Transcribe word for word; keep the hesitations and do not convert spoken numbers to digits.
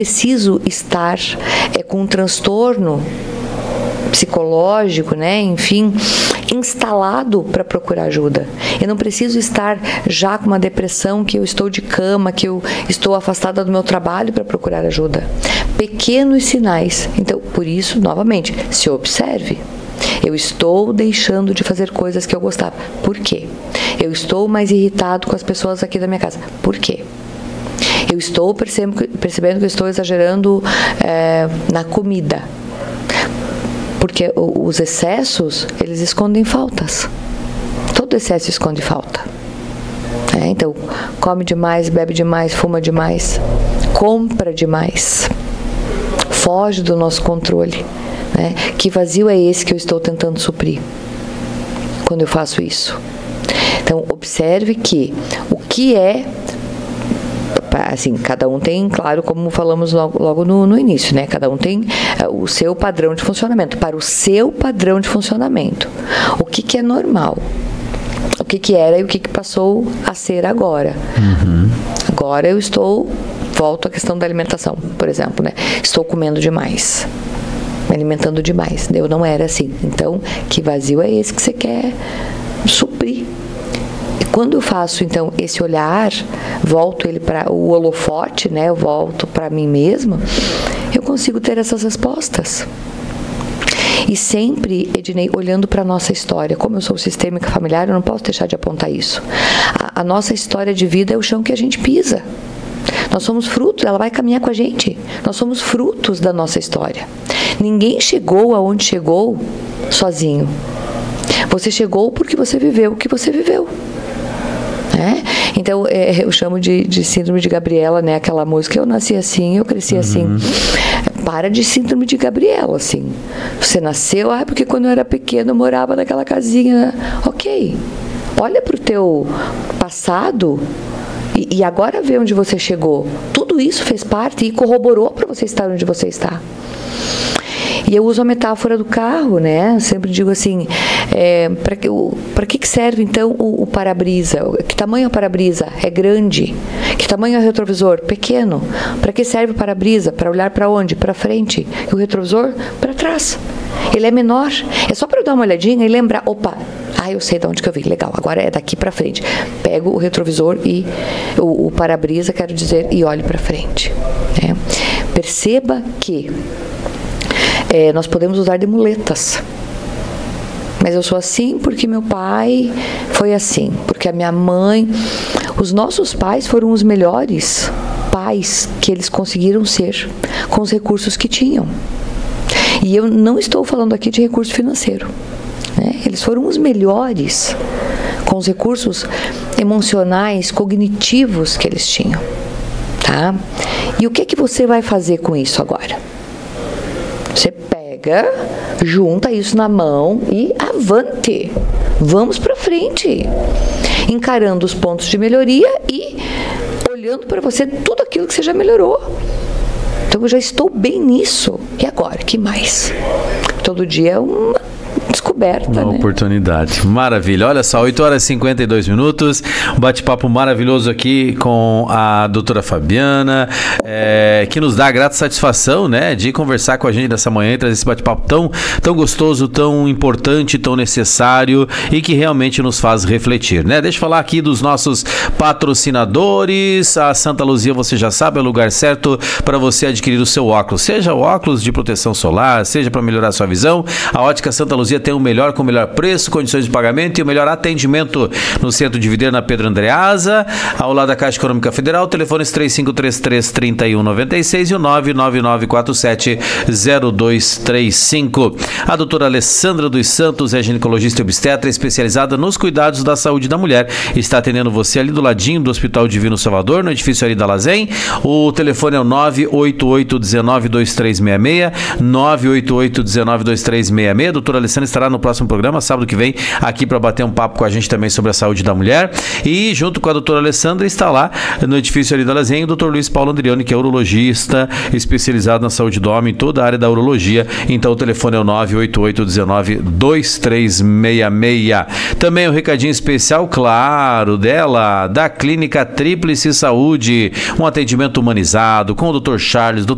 preciso estar é, com um transtorno psicológico, né, enfim, instalado para procurar ajuda. Eu não preciso estar já com uma depressão, que eu estou de cama, que eu estou afastada do meu trabalho para procurar ajuda. Pequenos sinais. Então, por isso, novamente, se observe. Eu estou deixando de fazer coisas que eu gostava. Por quê? Eu estou mais irritado com as pessoas aqui da minha casa. Por quê? Eu estou percebendo, percebendo que eu estou exagerando é, na comida. Porque os excessos, eles escondem faltas. Todo excesso esconde falta. É, então, come demais, bebe demais, fuma demais, compra demais, foge do nosso controle. Né? Que vazio é esse que eu estou tentando suprir quando eu faço isso? Então, observe que o que é... Assim, cada um tem, claro, como falamos logo, logo no, no início, né? Cada um tem uh, o seu padrão de funcionamento. Para o seu padrão de funcionamento, o que, que é normal? O que, que era e o que, que passou a ser agora? Uhum. Agora eu estou... Volto à questão da alimentação, por exemplo, né? Estou comendo demais, me alimentando demais. Eu não era assim. Então, que vazio é esse que você quer suprir? Quando eu faço, então, esse olhar, volto ele para o holofote, né? Eu volto para mim mesma, eu consigo ter essas respostas. E sempre, Ednei, olhando para a nossa história, como eu sou sistêmica familiar, eu não posso deixar de apontar isso. A, a nossa história de vida é o chão que a gente pisa. Nós somos frutos, ela vai caminhar com a gente. Nós somos frutos da nossa história. Ninguém chegou aonde chegou sozinho. Você chegou porque você viveu o que você viveu. É? Então, é, eu chamo de, de síndrome de Gabriela, né? Aquela música, eu nasci assim, eu cresci uhum. assim. Para de síndrome de Gabriela, assim. Você nasceu, ah, porque quando eu era pequeno eu morava naquela casinha. Ok. Olha para o teu passado e, e agora vê onde você chegou. Tudo isso fez parte e corroborou para você estar onde você está. E eu uso a metáfora do carro, né? Eu sempre digo assim, é, para que, que serve então o, o para-brisa? Que tamanho é o para-brisa? É grande. Que tamanho é o retrovisor? Pequeno. Para que serve o para-brisa? Para olhar para onde? Para frente. E o retrovisor? Para trás. Ele é menor. É só para eu dar uma olhadinha e lembrar, opa, ah, eu sei de onde que eu vim, legal, agora é daqui para frente. Pego o retrovisor e o, o para-brisa, quero dizer, e olho para frente. Né? Perceba que É, nós podemos usar de muletas. Mas eu sou assim porque meu pai foi assim, porque a minha mãe... Os nossos pais foram os melhores pais que eles conseguiram ser, com os recursos que tinham. E eu não estou falando aqui de recurso financeiro. Né? Eles foram os melhores com os recursos emocionais, cognitivos que eles tinham. Tá? E o que, que você vai fazer com isso agora? Você pega, junta isso na mão e avante. Vamos para frente. Encarando os pontos de melhoria e olhando para você tudo aquilo que você já melhorou. Então, eu já estou bem nisso. E agora? Que mais? Todo dia é uma descoberta, uma né? oportunidade. Maravilha. Olha só, oito horas e cinquenta e dois minutos. Um bate-papo maravilhoso aqui com a doutora Fabiana, é, que nos dá a grata satisfação, né, de conversar com a gente nessa manhã e trazer esse bate-papo tão, tão gostoso, tão importante, tão necessário e que realmente nos faz refletir, né? Deixa eu falar aqui dos nossos patrocinadores. A Santa Luzia, você já sabe, é o lugar certo para você adquirir o seu óculos. Seja o óculos de proteção solar, seja para melhorar a sua visão. A Ótica Santa Luzia tem o melhor com o melhor preço, condições de pagamento e o melhor atendimento no centro de Videira, na Pedro Andreasa, ao lado da Caixa Econômica Federal. Telefones três cinco três três, três um nove seis e o nove nove nove quatro sete zero dois três cinco. A doutora Alessandra dos Santos é ginecologista e obstetra especializada nos cuidados da saúde da mulher. Está atendendo você ali do ladinho do Hospital Divino Salvador, no edifício ali da Lazen. O telefone é o nove oito oito um nove dois três seis seis, nove oito oito um nove dois três seis seis. A doutora Alessandra estará no próximo programa, sábado que vem, aqui para bater um papo com a gente também sobre a saúde da mulher. E junto com a doutora Alessandra está lá no edifício ali da Lazen o doutor Luiz Paulo Andriani, que é urologista especializado na saúde do homem, toda a área da urologia. Então o telefone é o nove oito oito um nove dois três seis seis. Também um recadinho especial, claro, dela, da Clínica Tríplice Saúde, um atendimento humanizado com o doutor Charles, doutor